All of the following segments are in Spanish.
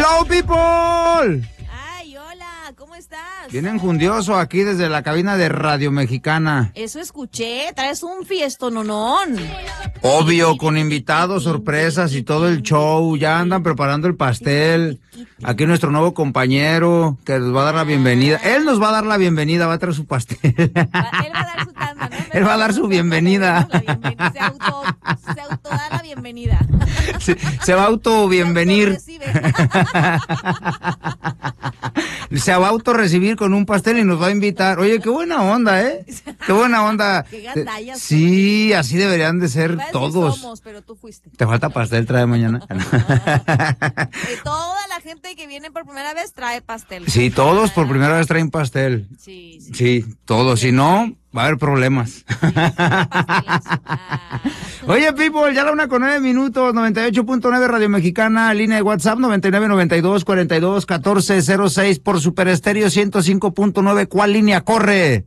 Hello, people. Ay, hola, ¿cómo estás? Bien enjundioso aquí desde la cabina de Radio Mexicana. Eso escuché, traes un fiestononón. Obvio, con invitados, sorpresas y todo el show. Ya andan preparando el pastel. Aquí nuestro nuevo compañero que nos va a dar la bienvenida. Él nos va a dar la bienvenida, va a traer su pastel. Él va a dar su tanda, ¿no? Él va a dar su bienvenida. Se autoda la bienvenida. Se va a auto-bienvenir. Se va a auto-recibir con un pastel y nos va a invitar. Oye, qué buena onda, ¿eh? Qué buena onda. Qué gandallas. Sí, así deberían de ser todos. Somos, pero tú fuiste. ¿Te falta pastel? Trae mañana. Toda la gente que viene por primera vez trae pastel. Sí, todos por primera vez traen pastel. Sí, todos. Si no, va a haber problemas. Oye, people, ya la 1:09, 98.9 Radio Mexicana, línea de WhatsApp 9992421406 por Super Estéreo 105.9. ¿Cuál línea corre?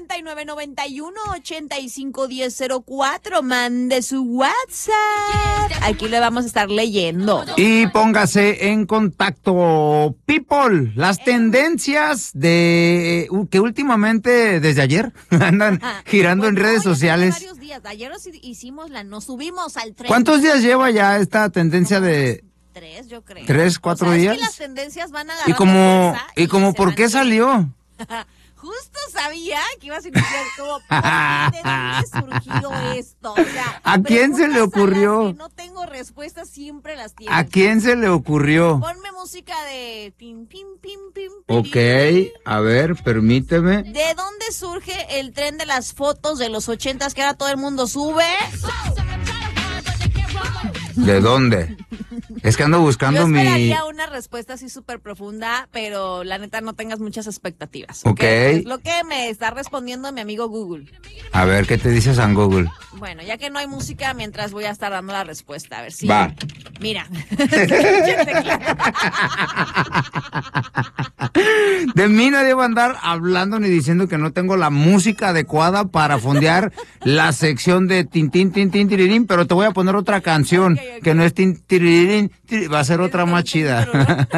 9991-851004. Mande su WhatsApp. Aquí le vamos a estar leyendo. Y póngase en contacto, people. Las tendencias de que últimamente, desde ayer, andan girando en redes sociales. Varios días. Ayer nos subimos al tren. ¿Cuántos días lleva ya esta tendencia de...? 3, yo creo. 3, 4 días. Es que las tendencias van a agarrar ¿Y como por qué salió? Justo sabía que ibas a iniciar como, ¿de dónde surgió esto? O sea, ¿a quién se le ocurrió? Que no tengo respuestas, siempre las tienes. ¿A quién se le ocurrió? Ponme música de pim, pim, pim, pim. Ok, a ver, permíteme. ¿De dónde surge el tren de las fotos de los 80s que ahora todo el mundo sube? ¿De dónde? Es que ando buscando Yo esperaría una respuesta así súper profunda, pero la neta no tengas muchas expectativas. Ok. Es lo que me está respondiendo mi amigo Google. A ver, ¿qué te dice San Google? Bueno, ya que no hay música, mientras voy a estar dando la respuesta. A ver si... Va. Mira. De mí nadie va a andar hablando ni diciendo que no tengo la música adecuada para fondear la sección de Tintín, Tintín, Tirirín, pero te voy a poner otra canción que no es Tirirín, va a ser otra más chida.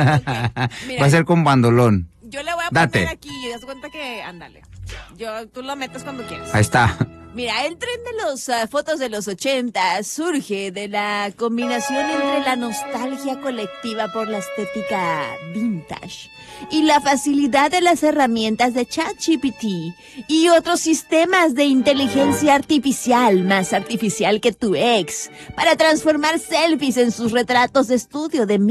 Va a ser con bandolón. Yo le voy a poner aquí, das cuenta que, ándale. Tú lo metes cuando quieras. Ahí está. Mira, el tren de las fotos de los 80 surge de la combinación entre la nostalgia colectiva por la estética vintage y la facilidad de las herramientas de ChatGPT y otros sistemas de inteligencia artificial, más artificial que tu ex, para transformar selfies en sus retratos de estudio de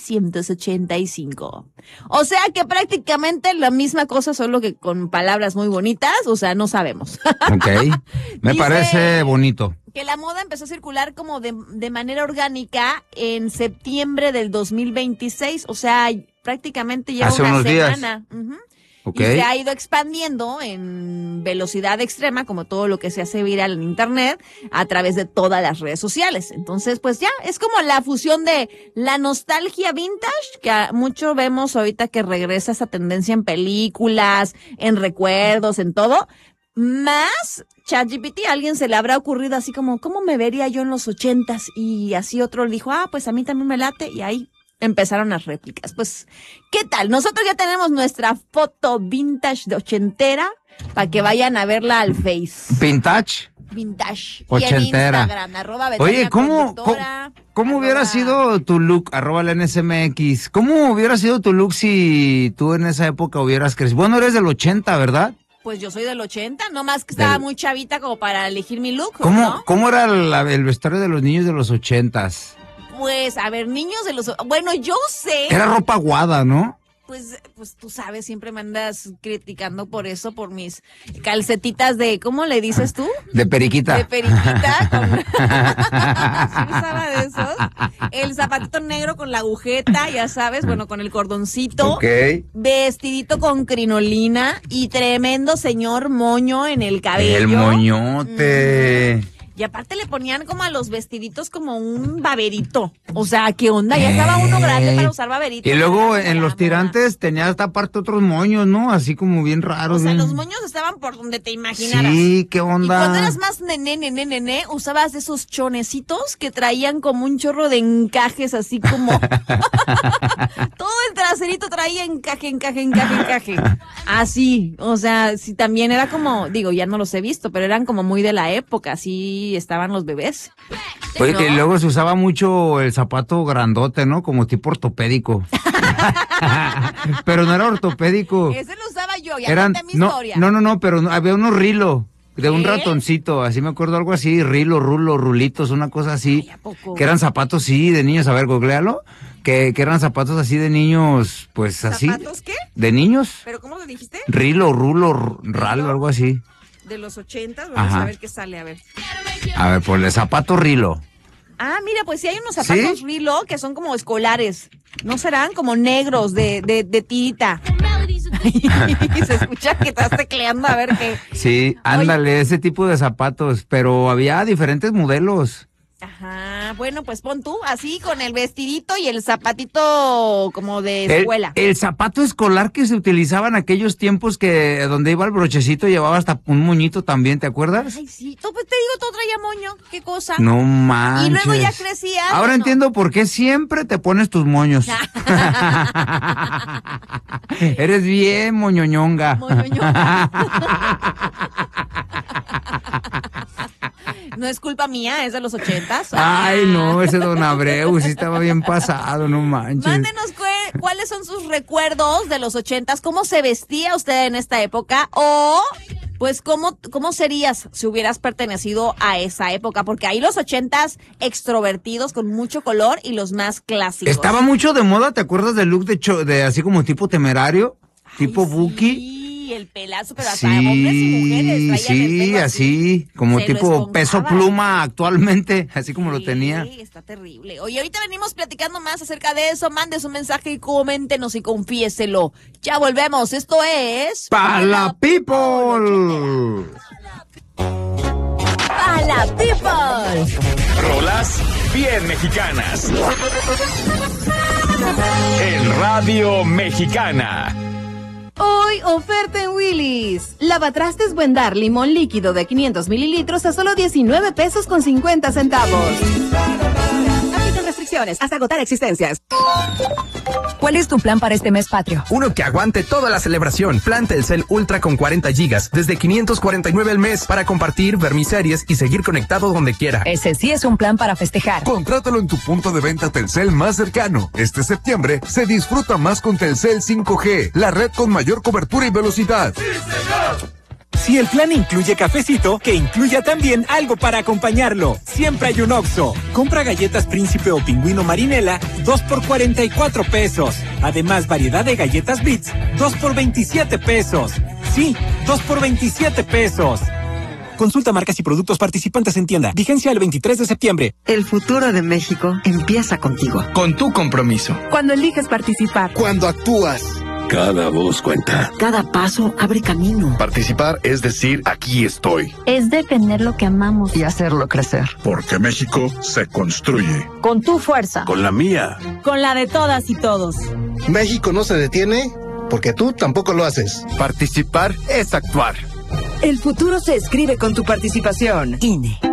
1985. O sea que prácticamente la misma cosa, solo que con palabras muy bonitas, o sea, no sabemos. Ok, me parece bonito. Que la moda empezó a circular como de manera orgánica en septiembre del 2026, o sea, prácticamente ya hace una unos semana. Días. Okay. Y se ha ido expandiendo en velocidad extrema, como todo lo que se hace viral en internet, a través de todas las redes sociales. Entonces, pues ya, es como la fusión de la nostalgia vintage, que mucho vemos ahorita que regresa esa tendencia en películas, en recuerdos, en todo, más ChatGPT. A alguien se le habrá ocurrido así como, ¿cómo me vería yo en los 80s? Y así otro le dijo, pues a mí también me late, y ahí empezaron las réplicas. Pues, ¿qué tal? Nosotros ya tenemos nuestra foto vintage de ochentera para que vayan a verla al Face. ¿Vintage? Vintage. Ochentera. Y en Instagram, Oye, ¿cómo hubiera sido tu look? @la NSMX. ¿Cómo hubiera sido tu look si tú en esa época hubieras crecido? Bueno, eres del 80, ¿verdad? Pues yo soy del 80, nomás que estaba muy chavita como para elegir mi look, ¿no? ¿Cómo era el vestuario de los niños de los 80s? Pues, a ver, niños de los... Bueno, yo sé... Era ropa aguada, ¿no? Pues tú sabes, siempre me andas criticando por eso, por mis calcetitas de... ¿Cómo le dices tú? De periquita. De periquita. ¿Sí usaba de esos? El zapatito negro con la agujeta, ya sabes, bueno, con el cordoncito. Ok. Vestidito con crinolina y tremendo señor moño en el cabello. El moñote. Y aparte le ponían como a los vestiditos como un baberito. O sea, ¿qué onda? Ya estaba uno grande para usar baberito. Y luego en los tirantes tenía hasta aparte otros moños, ¿no? Así como bien raros. O sea, bien... los moños estaban por donde te imaginaras. Sí, ¿qué onda? Y cuando eras más nené, usabas esos chonecitos que traían como un chorro de encajes, así como... Todo el traserito traía encaje. Así, o sea, sí, también era como, digo, ya no los he visto, pero eran como muy de la época, así estaban los bebés. Oye, ¿no? y luego se usaba mucho el zapato grandote, ¿no? Como tipo ortopédico. Pero no era ortopédico. Ese lo usaba yo, ya conté mi historia. No, pero había unos Rilo. De un ¿Qué? Ratoncito, así me acuerdo, algo así, rulitos, una cosa así. Ay, ¿a poco? Que eran zapatos, sí, de niños, a ver, googlealo. Que eran zapatos así de niños, pues así. ¿Zapatos qué? ¿De niños? ¿Pero cómo lo dijiste? Ralo, algo así. De los 80, vamos Ajá. a ver qué sale, a ver. A ver, ponle zapato Rilo. Ah, mira, pues sí hay unos zapatos ¿Sí? Rilo que son como escolares. ¿No serán? Como negros de tirita. Y se escucha que estás tecleando a ver qué. Sí, ándale, ese tipo de zapatos, pero había diferentes modelos. Ajá, bueno, pues pon tú así con el vestidito y el zapatito como de escuela. El zapato escolar que se utilizaba en aquellos tiempos que donde iba el brochecito llevaba hasta un moñito también, ¿te acuerdas? Ay, sí, pues te digo, todo traía moño, qué cosa. No manches. Y luego ya crecía. Ahora bueno. entiendo por qué siempre te pones tus moños. Eres bien moñoñonga. Moñoñonga. No es culpa mía, es de los 80s. Ay, no, ese don Abreu sí estaba bien pasado, no manches. Mándenos cuáles son sus recuerdos de los 80s, cómo se vestía usted en esta época o pues cómo serías si hubieras pertenecido a esa época, porque hay los 80s extrovertidos con mucho color y los más clásicos. Estaba mucho de moda, ¿te acuerdas del look de así como tipo temerario? Tipo sí, Buki. el pelazo, pero hasta hombres y mujeres traían el pelo así, como se tipo lo Peso esponjaba. Pluma actualmente, así como lo Sí, tenía. está terrible. Oye, ahorita venimos platicando más acerca de eso. Mande su mensaje y coméntenos y confiéselo. Ya volvemos. Esto es... ¡Pa la people! ¡Pa la people! Rolas bien mexicanas. En Radio Mexicana. Hoy, oferta en Willy's. Lavatrastes Buendar limón líquido de 500 mililitros a solo 19 pesos con 50 centavos. Aplican restricciones hasta agotar existencias. ¿Cuál es tu plan para este mes patrio? Uno que aguante toda la celebración. Plan Telcel Ultra con 40 gigas, desde 549 al mes, para compartir, ver mis series y seguir conectado donde quiera. Ese sí es un plan para festejar. Contrátalo en tu punto de venta Telcel más cercano. Este septiembre se disfruta más con Telcel 5G, la red con mayor cobertura y velocidad. ¡Sí, señor! Si el plan incluye cafecito, que incluya también algo para acompañarlo. Siempre hay un Oxxo. Compra galletas Príncipe o Pingüino Marinela, 2 por 44 pesos. Además, variedad de galletas Bits, 2 por 27 pesos. Sí, 2 por 27 pesos. Consulta marcas y productos participantes en tienda. Vigencia el 23 de septiembre. El futuro de México empieza contigo. Con tu compromiso. Cuando eliges participar. Cuando actúas. Cada voz cuenta. Cada paso abre camino. Participar es decir, aquí estoy. Es defender lo que amamos Y hacerlo crecer. Porque México se construye. con tu fuerza. Con la mía. Con la de todas y todos. México no se detiene porque tú tampoco lo haces. Participar es actuar. El futuro se escribe con tu participación. INE.